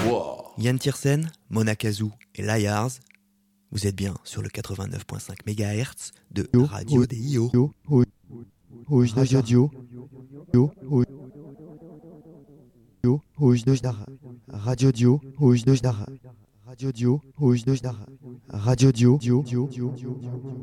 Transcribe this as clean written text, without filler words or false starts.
Yann Tiersen, Mona Kazoo et Liars, vous êtes bien sur le 89.5 MHz de Radio DIO. Radio Dio, Radio Dio, Radio Dio.